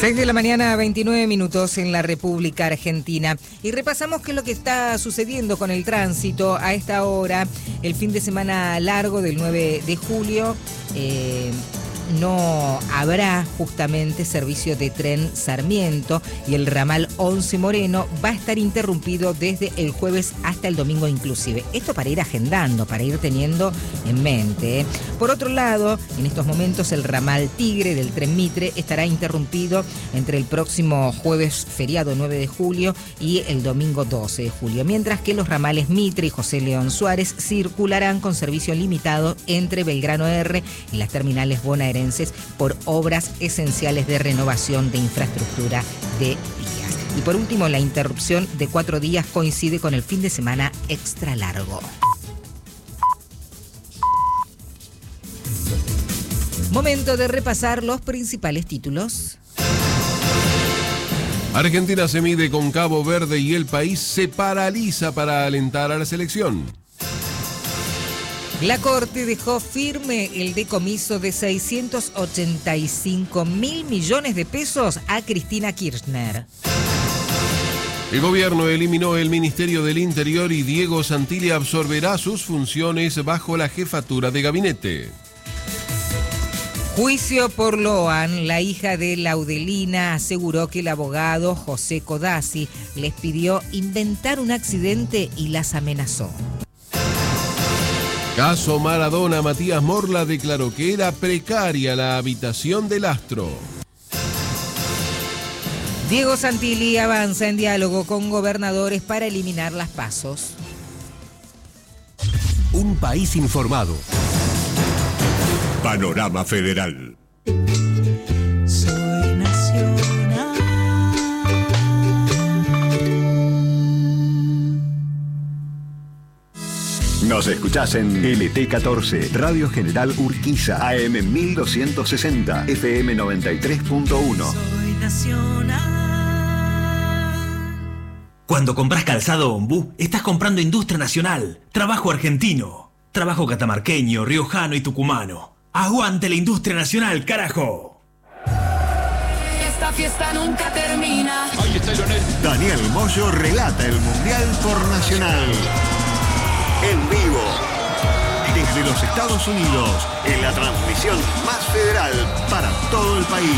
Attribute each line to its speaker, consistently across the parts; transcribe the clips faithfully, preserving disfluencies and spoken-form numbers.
Speaker 1: seis de la mañana, veintinueve minutos en la República Argentina. Y repasamos qué es lo que está sucediendo con el tránsito a esta hora. El fin de semana largo del nueve de julio. Eh, no habrá justamente servicio de tren Sarmiento y el ramal once Moreno va a estar interrumpido desde el jueves hasta el domingo inclusive. Esto para ir agendando, para ir teniendo en mente, ¿eh? Por otro lado, en estos momentos el ramal Tigre del tren Mitre estará interrumpido entre el próximo jueves feriado nueve de julio y el domingo doce de julio, mientras que los ramales Mitre y José León Suárez circularán con servicio limitado entre Belgrano R y las terminales bonaerenses por obras esenciales de renovación de infraestructura de vías. Y por último, la interrupción de cuatro días coincide con el fin de semana extra largo. Momento de repasar los principales títulos.
Speaker 2: Argentina se mide con Cabo Verde y el país se paraliza para alentar a la selección.
Speaker 1: La Corte dejó firme el decomiso de seiscientos ochenta y cinco mil millones de pesos a Cristina Kirchner.
Speaker 2: El gobierno eliminó el Ministerio del Interior y Diego Santilli absorberá sus funciones bajo la jefatura de gabinete.
Speaker 1: Juicio por Loan. La hija de Laudelina aseguró que el abogado José Codazzi les pidió inventar un accidente y las amenazó.
Speaker 2: Caso Maradona. Matías Morla declaró que era precaria la habitación del astro.
Speaker 1: Diego Santilli avanza en diálogo con gobernadores para eliminar las PASOs.
Speaker 3: Un país informado. Panorama Federal.
Speaker 4: Soy nacional.
Speaker 3: Nos escuchás en L T catorce, Radio General Urquiza, A M mil doscientos sesenta, F M noventa y tres punto uno.
Speaker 4: Soy nacional.
Speaker 5: Cuando compras calzado Ombú, estás comprando industria nacional, trabajo argentino, trabajo catamarqueño, riojano y tucumano. ¡Aguante la industria nacional, carajo!
Speaker 4: Esta fiesta nunca termina.
Speaker 3: Ahí está Lionel. Daniel Moyo relata el Mundial por Nacional. En vivo. Desde los Estados Unidos, en la transmisión más federal para todo el país.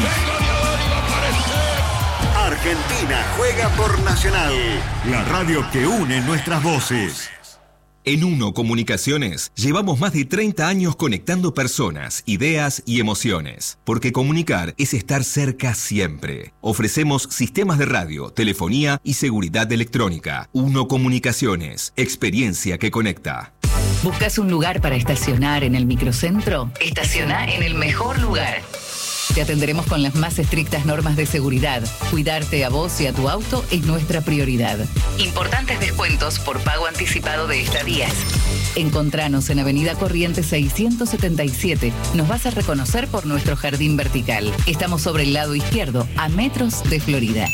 Speaker 3: Argentina juega por Nacional. La radio que une nuestras voces.
Speaker 6: En Uno Comunicaciones llevamos más de treinta años conectando personas, ideas y emociones. Porque comunicar es estar cerca siempre. Ofrecemos sistemas de radio, telefonía y seguridad electrónica. Uno Comunicaciones, experiencia que conecta.
Speaker 7: ¿Buscas un lugar para estacionar en el microcentro? Estaciona en el mejor lugar. Te atenderemos con las más estrictas normas de seguridad. Cuidarte a vos y a tu auto es nuestra prioridad. Importantes descuentos por pago anticipado de estadías. Encontranos en Avenida Corrientes seiscientos setenta y siete. Nos vas a reconocer por nuestro jardín vertical. Estamos sobre el lado izquierdo, a metros de Florida.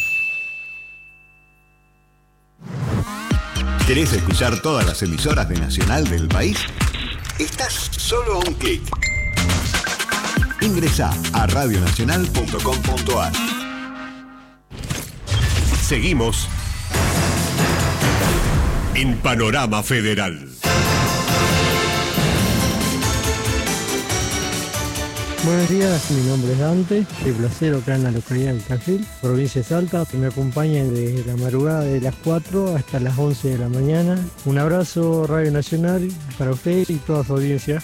Speaker 3: ¿Querés escuchar todas las emisoras de Nacional del país? Estás solo a un clic. Ingresá a radio nacional punto com punto a r. Seguimos en Panorama Federal.
Speaker 8: Buenos días, mi nombre es Dante, de Placero, acá en la localidad del Tafil, provincia de Salta, que me acompañan desde la madrugada de las cuatro hasta las once de la mañana. Un abrazo, Radio Nacional, para usted y toda su audiencia.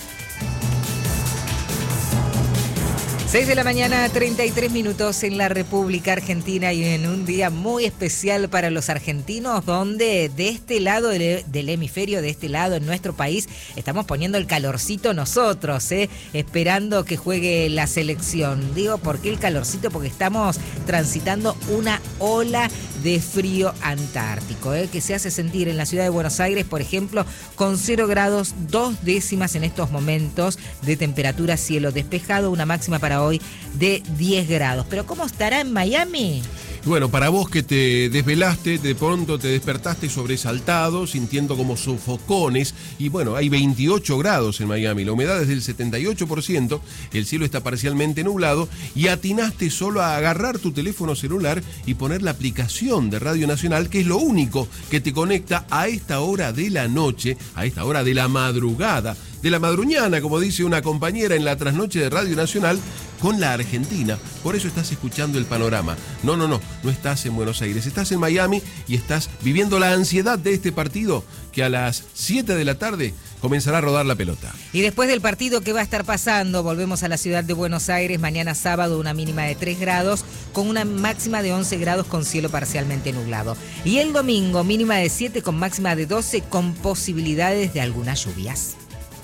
Speaker 1: seis de la mañana, treinta y tres minutos en la República Argentina y en un día muy especial para los argentinos, donde de este lado del, del hemisferio, de este lado en nuestro país, estamos poniendo el calorcito nosotros, ¿eh? Esperando que juegue la selección. Digo, ¿por qué el calorcito? Porque estamos transitando una ola de frío antártico, ¿eh? Que se hace sentir en la ciudad de Buenos Aires, por ejemplo, con cero grados, dos décimas en estos momentos de temperatura, cielo despejado, una máxima para hoy de diez grados. Pero ¿cómo estará en Miami?
Speaker 2: Bueno, para vos que te desvelaste, de pronto te despertaste sobresaltado, sintiendo como sofocones, y bueno, hay veintiocho grados en Miami, la humedad es del setenta y ocho por ciento, el cielo está parcialmente nublado, y atinaste solo a agarrar tu teléfono celular y poner la aplicación de Radio Nacional, que es lo único que te conecta a esta hora de la noche, a esta hora de la madrugada, de la madruñana, como dice una compañera en la trasnoche de Radio Nacional, con la Argentina. Por eso estás escuchando el panorama. No, no, no, no estás en Buenos Aires, estás en Miami y estás viviendo la ansiedad de este partido que a las siete de la tarde comenzará a rodar la pelota.
Speaker 1: Y después del partido que va a estar pasando, volvemos a la ciudad de Buenos Aires, mañana sábado una mínima de tres grados, con una máxima de once grados con cielo parcialmente nublado. Y el domingo mínima de siete con máxima de doce con posibilidades de algunas lluvias.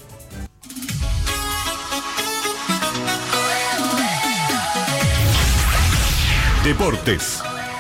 Speaker 3: Deportes.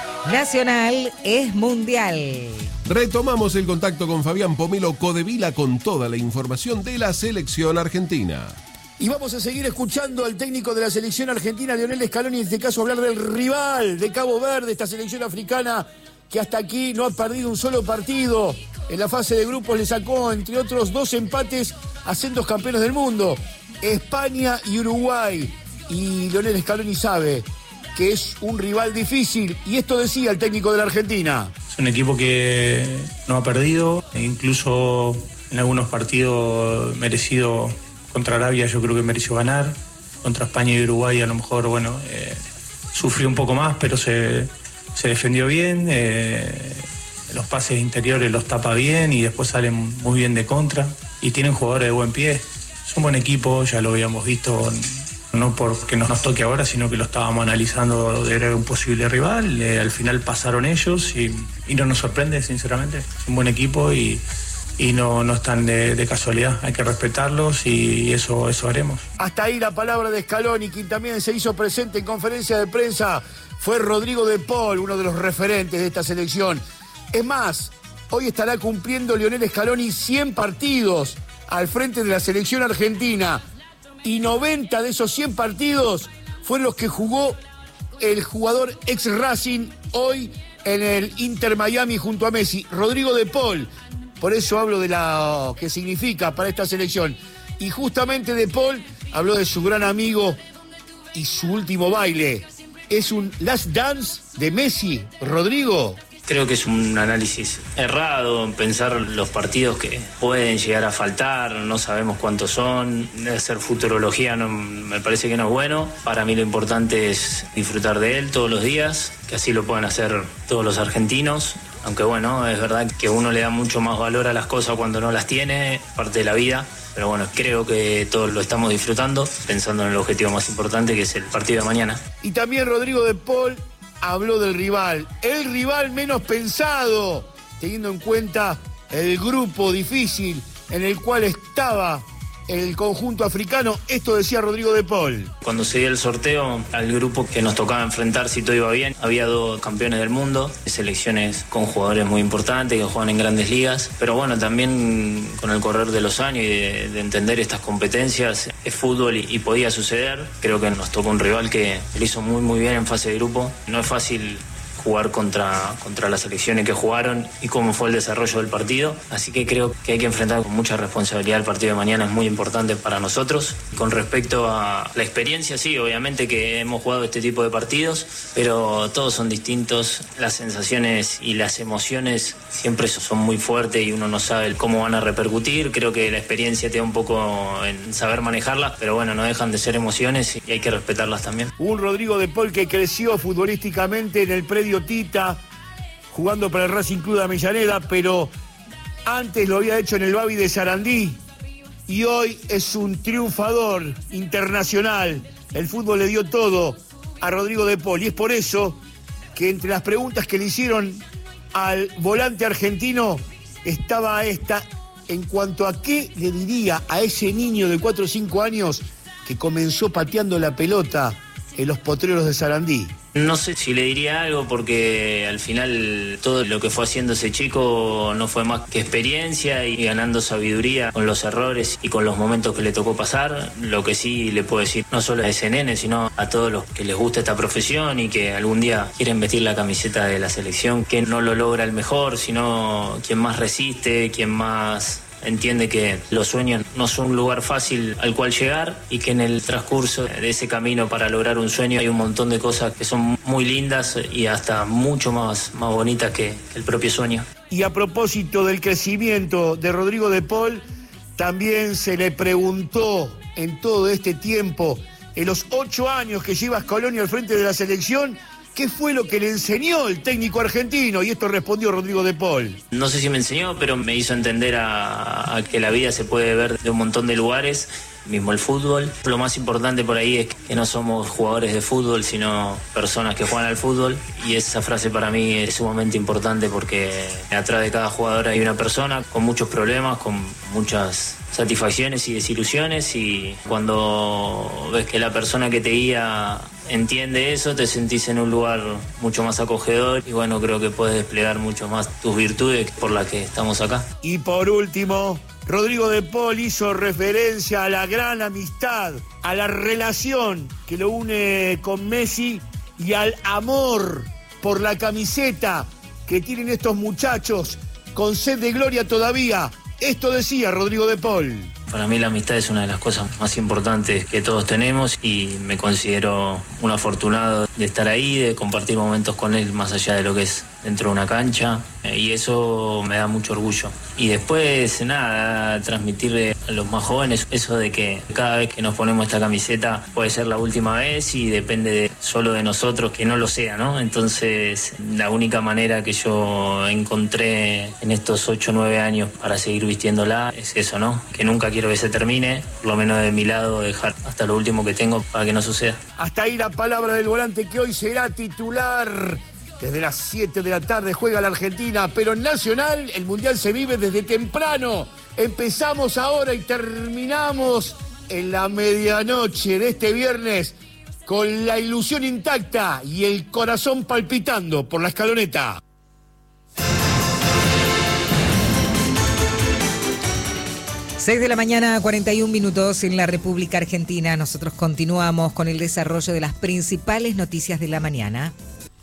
Speaker 1: Nacional es mundial.
Speaker 2: Retomamos el contacto con Fabián Pomelo Codevila con toda la información de la selección argentina.
Speaker 9: Y vamos a seguir escuchando al técnico de la selección argentina, Lionel Scaloni, en este caso hablar del rival de Cabo Verde, esta selección africana que hasta aquí no ha perdido un solo partido. En la fase de grupos le sacó, entre otros, dos empates a sendos campeones del mundo, España y Uruguay. Y Lionel Scaloni sabe que es un rival difícil, y esto decía el técnico de la Argentina.
Speaker 10: Es un equipo que no ha perdido, e incluso en algunos partidos merecido. Contra Arabia yo creo que mereció ganar, contra España y Uruguay a lo mejor, bueno, eh, sufrió un poco más, pero se, se defendió bien, eh, los pases interiores los tapa bien y después salen muy bien de contra, y tienen jugadores de buen pie. Es un buen equipo, ya lo habíamos visto, no porque nos, nos toque ahora, sino que lo estábamos analizando de un posible rival. Eh, al final pasaron ellos y, y no nos sorprende, sinceramente. Es un buen equipo y, y no, no están de, de casualidad. Hay que respetarlos y eso, eso haremos.
Speaker 9: Hasta ahí la palabra de Scaloni, quien también se hizo presente en conferencia de prensa. Fue Rodrigo de Paul, uno de los referentes de esta selección. Es más, hoy estará cumpliendo Lionel Scaloni cien partidos al frente de la selección argentina. Y noventa de esos cien partidos fueron los que jugó el jugador ex Racing hoy en el Inter Miami junto a Messi, Rodrigo de Paul. Por eso hablo de lo que significa para esta selección. Y justamente de Paul habló de su gran amigo y su último baile. ¿Es un last dance de Messi, Rodrigo?
Speaker 11: Creo que es un análisis errado pensar los partidos que pueden llegar a faltar, no sabemos cuántos son, hacer futurología no, me parece que no es bueno. Para mí lo importante es disfrutar de él todos los días, que así lo puedan hacer todos los argentinos, aunque bueno, es verdad que uno le da mucho más valor a las cosas cuando no las tiene, parte de la vida. Pero bueno, creo que todos lo estamos disfrutando, pensando en el objetivo más importante, que es el partido de mañana.
Speaker 9: Y también Rodrigo de Paul habló del rival, el rival menos pensado, teniendo en cuenta el grupo difícil en el cual estaba el conjunto africano. Esto decía Rodrigo de Paul.
Speaker 11: Cuando se dio el sorteo al grupo que nos tocaba enfrentar, si todo iba bien, había dos campeones del mundo, selecciones con jugadores muy importantes que juegan en grandes ligas, pero bueno, también con el correr de los años y de, de entender estas competencias, es fútbol y, y podía suceder. Creo que nos tocó un rival que lo hizo muy muy bien en fase de grupo. No es fácil jugar contra, contra las selecciones que jugaron y cómo fue el desarrollo del partido. Así que creo que hay que enfrentar con mucha responsabilidad el partido de mañana, es muy importante para nosotros. Con respecto a la experiencia, sí, obviamente que hemos jugado este tipo de partidos, pero todos son distintos. Las sensaciones y las emociones siempre son muy fuertes y uno no sabe cómo van a repercutir. Creo que la experiencia te da un poco en saber manejarlas, pero bueno, no dejan de ser emociones y hay que respetarlas también.
Speaker 9: Un Rodrigo de Paul que creció futbolísticamente en el predio Tita, jugando para el Racing Club de Avellaneda, pero antes lo había hecho en el Babi de Sarandí y hoy es un triunfador internacional. El fútbol le dio todo a Rodrigo de Paul y es por eso que entre las preguntas que le hicieron al volante argentino estaba esta, en cuanto a qué le diría a ese niño de cuatro o cinco años que comenzó pateando la pelota en los potreros de Sarandí.
Speaker 11: No sé si le diría algo porque al final todo lo que fue haciendo ese chico no fue más que experiencia y ganando sabiduría con los errores y con los momentos que le tocó pasar. Lo que sí le puedo decir, no solo a ese nene, sino a todos los que les gusta esta profesión y que algún día quieren vestir la camiseta de la selección, que no lo logra el mejor, sino quien más resiste, quien más entiende que los sueños no son un lugar fácil al cual llegar y que en el transcurso de ese camino para lograr un sueño hay un montón de cosas que son muy lindas y hasta mucho más, más bonitas que el propio sueño.
Speaker 9: Y a propósito del crecimiento de Rodrigo de Paul, también se le preguntó en todo este tiempo, en los ocho años que lleva Scaloni al frente de la selección, ¿qué fue lo que le enseñó el técnico argentino? Y esto respondió Rodrigo de Paul.
Speaker 11: No sé si me enseñó, pero me hizo entender a, a que la vida se puede ver de un montón de lugares, mismo el fútbol. Lo más importante por ahí es que no somos jugadores de fútbol, sino personas que juegan al fútbol. Y esa frase para mí es sumamente importante porque atrás de cada jugador hay una persona con muchos problemas, con muchas satisfacciones y desilusiones, y cuando ves que la persona que te guía entiende eso, te sentís en un lugar mucho más acogedor y bueno, creo que puedes desplegar mucho más tus virtudes por las que estamos acá.
Speaker 9: Y por último, Rodrigo de Paul hizo referencia a la gran amistad, a la relación que lo une con Messi y al amor por la camiseta que tienen estos muchachos con sed de gloria todavía. Esto decía Rodrigo de Paul.
Speaker 11: Para mí la amistad es una de las cosas más importantes que todos tenemos y me considero un afortunado de estar ahí, de compartir momentos con él más allá de lo que es dentro de una cancha, y eso me da mucho orgullo. Y después, nada, transmitirle a los más jóvenes eso de que cada vez que nos ponemos esta camiseta puede ser la última vez y depende de, solo de nosotros que no lo sea, ¿no? Entonces, la única manera que yo encontré en estos ocho o nueve años para seguir vistiéndola es eso, ¿no? Que nunca quiero que se termine, por lo menos de mi lado, dejar hasta lo último que tengo para que no suceda.
Speaker 9: Hasta ahí la palabra del volante que hoy será titular. Desde las siete de la tarde juega la Argentina, pero en Nacional el Mundial se vive desde temprano. Empezamos ahora y terminamos en la medianoche de este viernes con la ilusión intacta y el corazón palpitando por la escaloneta.
Speaker 1: seis de la mañana, cuarenta y un minutos en la República Argentina. Nosotros continuamos con el desarrollo de las principales noticias de la mañana.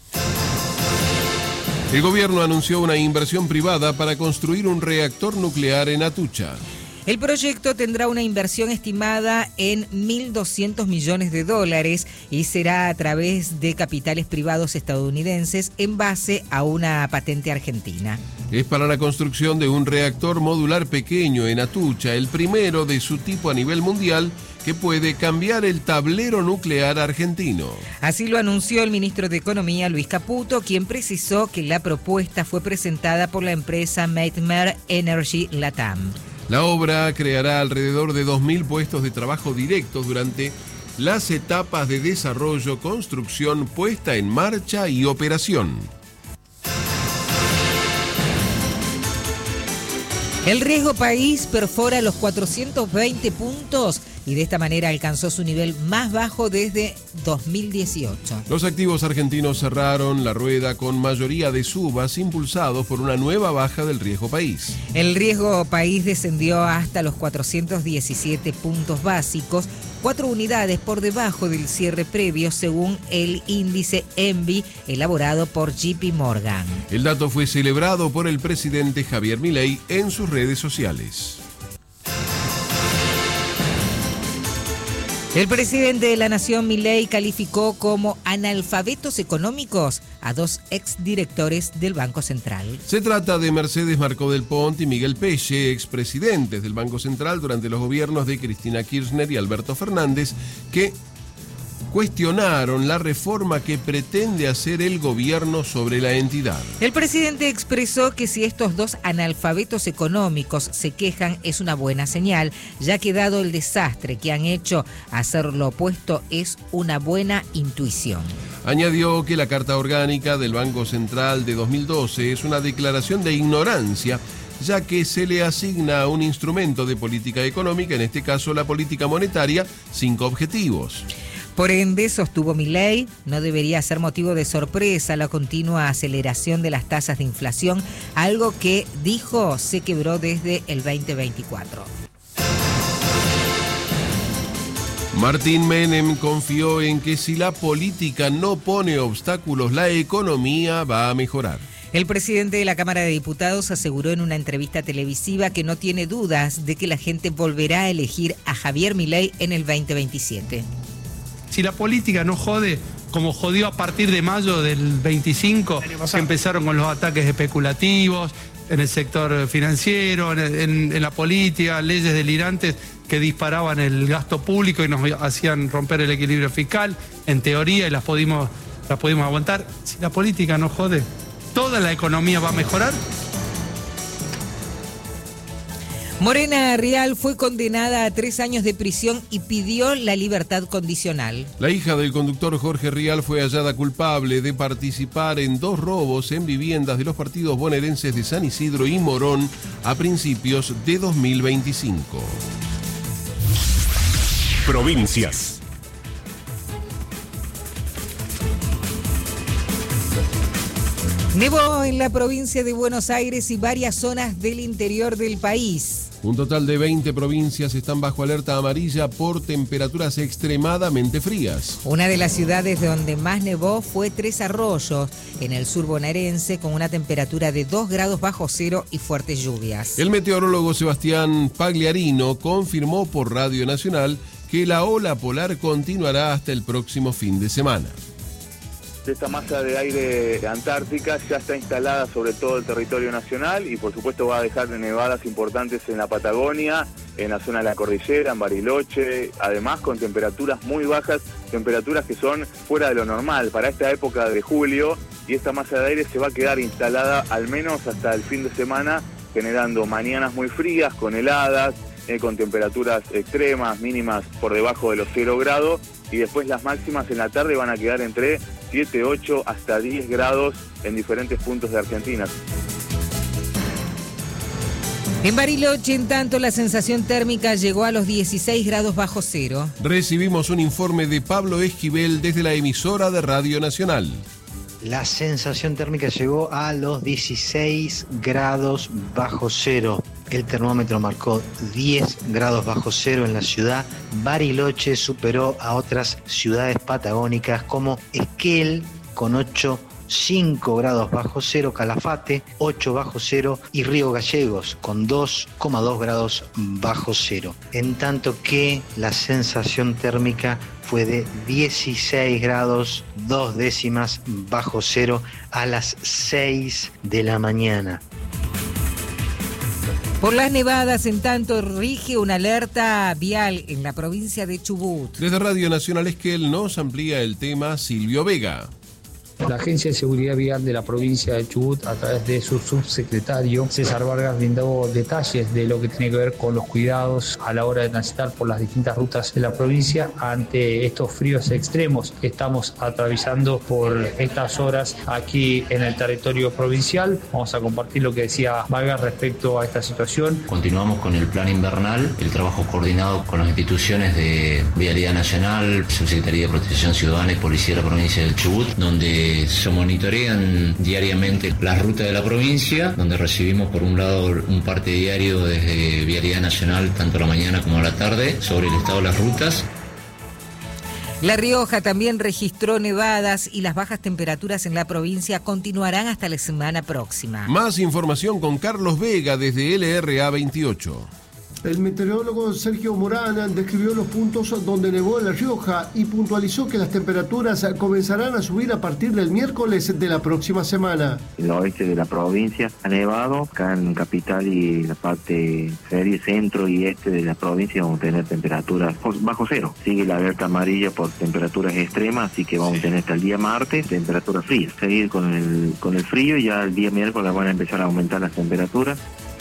Speaker 2: El gobierno anunció una inversión privada para construir un reactor nuclear en Atucha.
Speaker 1: El proyecto tendrá una inversión estimada en mil doscientos millones de dólares y será a través de capitales privados estadounidenses en base a una patente argentina.
Speaker 2: Es para la construcción de un reactor modular pequeño en Atucha, el primero de su tipo a nivel mundial, que puede cambiar el tablero nuclear argentino.
Speaker 1: Así lo anunció el ministro de Economía, Luis Caputo, quien precisó que la propuesta fue presentada por la empresa Meitmer Energy Latam.
Speaker 2: La obra creará alrededor de dos mil puestos de trabajo directos durante las etapas de desarrollo, construcción, puesta en marcha y operación.
Speaker 1: El riesgo país perfora los cuatrocientos veinte puntos y de esta manera alcanzó su nivel más bajo desde dos mil dieciocho.
Speaker 2: Los activos argentinos cerraron la rueda con mayoría de subas impulsados por una nueva baja del riesgo país.
Speaker 1: El riesgo país descendió hasta los cuatrocientos diecisiete puntos básicos, cuatro unidades por debajo del cierre previo según el índice Envi elaborado por J P Morgan.
Speaker 2: El dato fue celebrado por el presidente Javier Milei en sus redes sociales.
Speaker 1: El presidente de la Nación, Milei, calificó como analfabetos económicos a dos exdirectores del Banco Central.
Speaker 2: Se trata de Mercedes Marcó del Pont y Miguel Pelle, expresidentes del Banco Central durante los gobiernos de Cristina Kirchner y Alberto Fernández, que cuestionaron la reforma que pretende hacer el gobierno sobre la entidad.
Speaker 1: El presidente expresó que si estos dos analfabetos económicos se quejan es una buena señal, ya que dado el desastre que han hecho, hacer lo opuesto es una buena intuición.
Speaker 2: Añadió que la Carta Orgánica del Banco Central de dos mil doce es una declaración de ignorancia, ya que se le asigna un instrumento de política económica, en este caso la política monetaria, cinco objetivos.
Speaker 1: Por ende, sostuvo Milei, no debería ser motivo de sorpresa la continua aceleración de las tasas de inflación, algo que, dijo, se quebró desde el veinte veinticuatro.
Speaker 2: Martín Menem confió en que si la política no pone obstáculos, la economía va a mejorar.
Speaker 1: El presidente de la Cámara de Diputados aseguró en una entrevista televisiva que no tiene dudas de que la gente volverá a elegir a Javier Milei en el veinte veintisiete.
Speaker 12: Si la política no jode, como jodió a partir de mayo del veinticinco, que empezaron con los ataques especulativos en el sector financiero, en, en, en la política, leyes delirantes que disparaban el gasto público y nos hacían romper el equilibrio fiscal, en teoría, y las pudimos, las pudimos aguantar. Si la política no jode, ¿toda la economía va a mejorar?
Speaker 1: Morena Rial fue condenada a tres años de prisión y pidió la libertad condicional.
Speaker 2: La hija del conductor Jorge Rial fue hallada culpable de participar en dos robos en viviendas de los partidos bonaerenses de San Isidro y Morón a principios de dos mil veinticinco.
Speaker 3: Provincias.
Speaker 1: Nevó en la provincia de Buenos Aires y varias zonas del interior del país.
Speaker 2: Un total de veinte provincias están bajo alerta amarilla por temperaturas extremadamente frías.
Speaker 1: Una de las ciudades donde más nevó fue Tres Arroyos, en el sur bonaerense, con una temperatura de dos grados bajo cero y fuertes lluvias.
Speaker 2: El meteorólogo Sebastián Pagliarino confirmó por Radio Nacional que la ola polar continuará hasta el próximo fin de semana.
Speaker 13: Esta masa de aire antártica ya está instalada sobre todo el territorio nacional y por supuesto va a dejar nevadas importantes en la Patagonia, en la zona de la cordillera, en Bariloche, además con temperaturas muy bajas, temperaturas que son fuera de lo normal para esta época de julio, y esta masa de aire se va a quedar instalada al menos hasta el fin de semana, generando mañanas muy frías, con heladas, eh, con temperaturas extremas, mínimas por debajo de los cero grados, y después las máximas en la tarde van a quedar entre siete, ocho hasta diez grados en diferentes puntos de Argentina.
Speaker 1: En Bariloche, en tanto, la sensación térmica llegó a los dieciséis grados bajo cero.
Speaker 2: Recibimos un informe de Pablo Esquivel desde la emisora de Radio Nacional.
Speaker 14: La sensación térmica llegó a los dieciséis grados bajo cero. El termómetro marcó diez grados bajo cero en la ciudad. Bariloche superó a otras ciudades patagónicas como Esquel con ocho, cinco grados bajo cero, Calafate ocho bajo cero y Río Gallegos con dos coma dos grados bajo cero. En tanto que la sensación térmica fue de dieciséis grados dos décimas bajo cero a las seis de la mañana.
Speaker 1: Por las nevadas, en tanto, rige una alerta vial en la provincia de Chubut.
Speaker 2: Desde Radio Nacional Esquel nos amplía el tema Silvio Vega.
Speaker 15: La Agencia de Seguridad Vial de la provincia de Chubut, a través de su subsecretario César Vargas, brindó detalles de lo que tiene que ver con los cuidados a la hora de transitar por las distintas rutas de la provincia ante estos fríos extremos que estamos atravesando por estas horas aquí en el territorio provincial. Vamos a compartir lo que decía Vargas respecto a esta situación.
Speaker 16: Continuamos con el plan invernal, el trabajo coordinado con las instituciones de Vialidad Nacional, Subsecretaría de Protección Ciudadana y Policía de la provincia del Chubut, donde se monitorean diariamente las rutas de la provincia, donde recibimos por un lado un parte diario desde Vialidad Nacional, tanto a la mañana como a la tarde, sobre el estado de las rutas.
Speaker 1: La Rioja también registró nevadas y las bajas temperaturas en la provincia continuarán hasta la semana próxima.
Speaker 2: Más información con Carlos Vega desde L R A veintiocho.
Speaker 17: El meteorólogo Sergio Morán describió los puntos donde nevó en La Rioja y puntualizó que las temperaturas comenzarán a subir a partir del miércoles de la próxima semana.
Speaker 18: El oeste de la provincia ha nevado, acá en Capital y la parte serie centro y este de la provincia vamos a tener temperaturas bajo cero. Sigue la alerta amarilla por temperaturas extremas, así que vamos a tener hasta el día martes temperaturas frías. Seguir con el, con el frío y ya el día miércoles van a empezar a aumentar las temperaturas.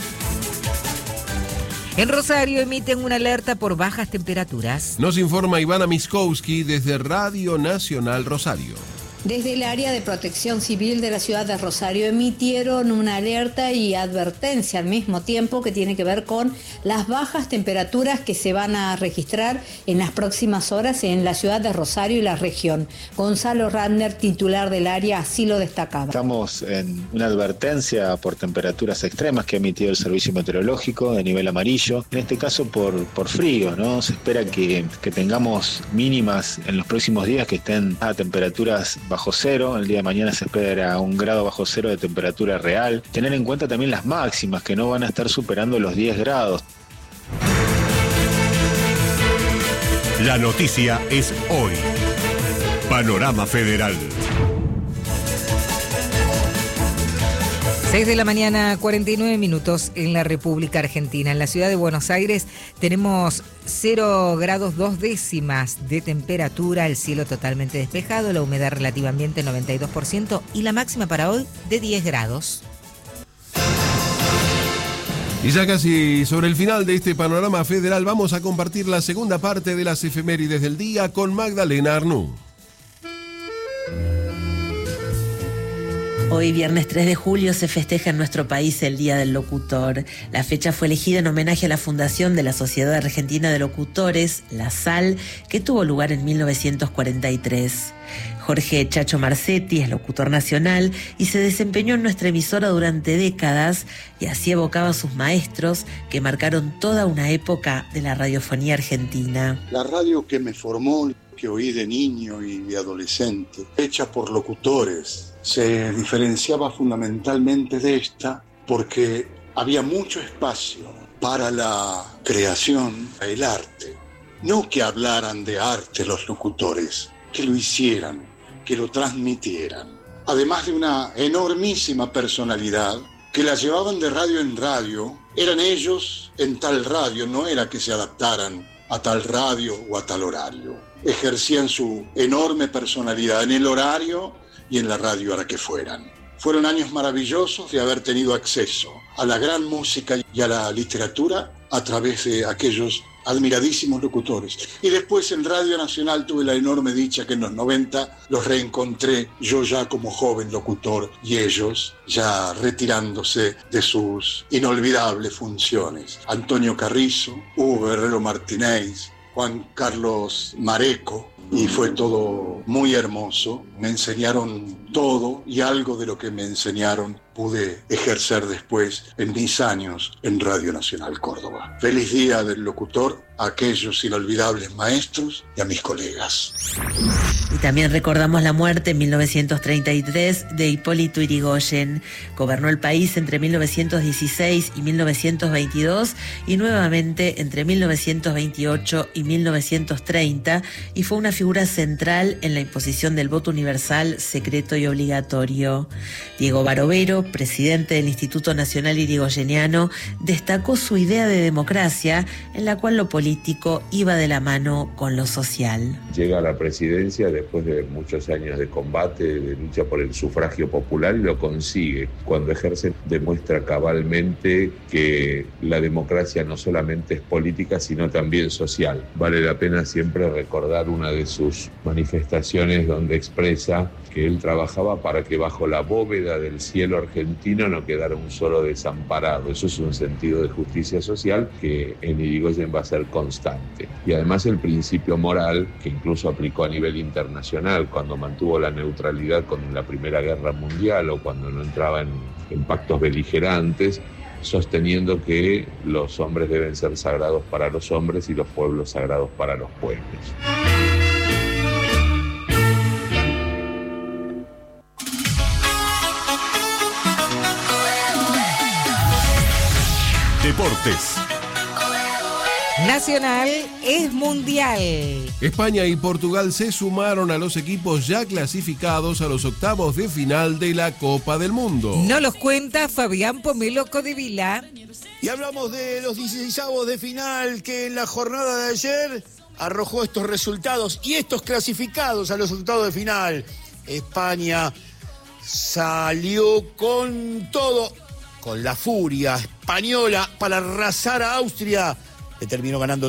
Speaker 1: En Rosario emiten una alerta por bajas temperaturas.
Speaker 2: Nos informa Ivana Miskowski desde Radio Nacional Rosario.
Speaker 19: Desde el área de protección civil de la ciudad de Rosario emitieron una alerta y advertencia al mismo tiempo que tiene que ver con las bajas temperaturas que se van a registrar en las próximas horas en la ciudad de Rosario y la región. Gonzalo Radner, titular del área, así lo destacaba.
Speaker 20: Estamos en una advertencia por temperaturas extremas que ha emitido el Servicio Meteorológico de nivel amarillo, en este caso por, por frío, ¿no? Se espera que, que tengamos mínimas en los próximos días que estén a temperaturas bajo cero. El día de mañana se espera un grado bajo cero de temperatura real. Tener en cuenta también las máximas que no van a estar superando los diez grados.
Speaker 3: La noticia es hoy. Panorama Federal.
Speaker 1: seis de la mañana, cuarenta y nueve minutos en la República Argentina. En la ciudad de Buenos Aires tenemos cero grados dos décimas de temperatura, el cielo totalmente despejado, la humedad relativa ambiente noventa y dos por ciento y la máxima para hoy de diez grados.
Speaker 2: Y ya casi sobre el final de este panorama federal vamos a compartir la segunda parte de las efemérides del día con Magdalena Arnú.
Speaker 21: Hoy, viernes tres de julio, se festeja en nuestro país el Día del Locutor. La fecha fue elegida en homenaje a la fundación de la Sociedad Argentina de Locutores, la S A L, que tuvo lugar en mil novecientos cuarenta y tres. Jorge Chacho Marcetti es locutor nacional y se desempeñó en nuestra emisora durante décadas y así evocaba a sus maestros que marcaron toda una época de la radiofonía argentina.
Speaker 22: La radio que me formó, que oí de niño y de adolescente, hecha por locutores, se diferenciaba fundamentalmente de esta porque había mucho espacio para la creación, el arte. No que hablaran de arte los locutores, que lo hicieran, que lo transmitieran. Además de una enormísima personalidad que la llevaban de radio en radio, eran ellos en tal radio, no era que se adaptaran a tal radio o a tal horario. Ejercían su enorme personalidad en el horario y en la radio a la que fueran. Fueron años maravillosos de haber tenido acceso a la gran música y a la literatura a través de aquellos admiradísimos locutores. Y después en Radio Nacional tuve la enorme dicha que en los noventa los reencontré yo ya como joven locutor y ellos ya retirándose de sus inolvidables funciones. Antonio Carrizo, Hugo Guerrero Martínez, Juan Carlos Mareco, y fue todo muy hermoso. Me enseñaron todo y algo de lo que me enseñaron pude ejercer después en mis años en Radio Nacional Córdoba. Feliz Día del Locutor a aquellos inolvidables maestros y a mis colegas.
Speaker 21: Y también recordamos la muerte en mil novecientos treinta y tres de Hipólito Yrigoyen. Gobernó el país entre mil novecientos dieciséis y mil novecientos veintidós y nuevamente entre mil novecientos veintiocho y mil novecientos treinta y fue una figura central en la imposición del voto universal, secreto y obligatorio. Diego Barovero, presidente del Instituto Nacional Irigoyeniano, destacó su idea de democracia en la cual lo político iba de la mano con lo social.
Speaker 23: Llega a la presidencia después de muchos años de combate, de lucha por el sufragio popular y lo consigue. Cuando ejerce demuestra cabalmente que la democracia no solamente es política sino también social. Vale la pena siempre recordar una de sus manifestaciones donde expresa que él trabajaba para que bajo la bóveda del cielo argentino no quedara un solo desamparado. Eso es un sentido de justicia social que en Irigoyen va a ser constante. Y además el principio moral que incluso aplicó a nivel internacional cuando mantuvo la neutralidad con la Primera Guerra Mundial o cuando no entraba en, en pactos beligerantes, sosteniendo que los hombres deben ser sagrados para los hombres y los pueblos sagrados para los pueblos.
Speaker 3: Deportes.
Speaker 1: Nacional es mundial.
Speaker 2: España y Portugal se sumaron a los equipos ya clasificados a los octavos de final de la Copa del Mundo.
Speaker 1: No los cuenta Fabián Pomelo Codevila.
Speaker 9: Y hablamos de los dieciseisavos de final que en la jornada de ayer arrojó estos resultados y estos clasificados a los octavos de final. España salió con todo, con la furia española para arrasar a Austria. Le terminó ganando